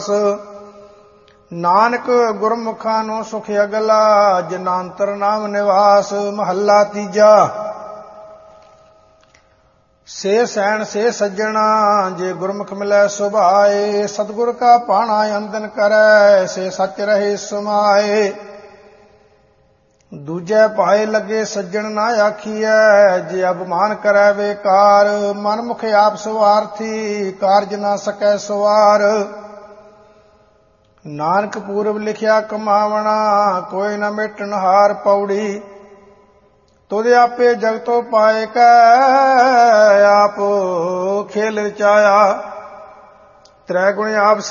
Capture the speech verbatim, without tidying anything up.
ਨਾਨਕ ਗੁਰਮੁਖਾਂ ਨੂੰ ਸੁਖ ਅਗਲਾ, ਜਨਾਂਤਰ ਨਾਮ ਨਿਵਾਸ। ਮਹੱਲਾ ਤੀਜਾ। ਸੇ ਸੈਣ ਸੇ ਸੱਜਣਾ, ਜੇ ਗੁਰਮੁਖ ਮਿਲੈ ਸੁਭਾਏ। ਸਤਿਗੁਰ ਕਾ ਪਾਣਾ ਅੰਦਨ ਕਰੈ, ਸੇ ਸੱਚ ਰਹੇ ਸਮਾਏ। ਦੂਜੈ ਭਾਏ ਲੱਗੇ ਸੱਜਣ ਨਾ ਆਖੀਐ, ਜੇ ਅਭਿਮਾਨ ਕਰੈ ਬੇਕਾਰ। ਮਨ ਮੁਖ ਆਪ ਸਵਾਰਥੀ, ਕਾਰਜ ਨਾ ਸਕੈ ਸਵਾਰ। ਨਾਨਕ ਪੂਰਬ ਲਿਖਿਆ ਕਮਾਵਣਾ, ਕੋਈ ਨ ਮੇਟਣ ਹਾਰ ਪੌੜੀ। ਤੁਧ ਆਪੇ ਜਗਤੋ ਪਾਏ ਕੈ, ਆਪ ਖੇਲ ਰਚਾਇਆ। ਤ੍ਰੈ ਗੁਣ ਆਪ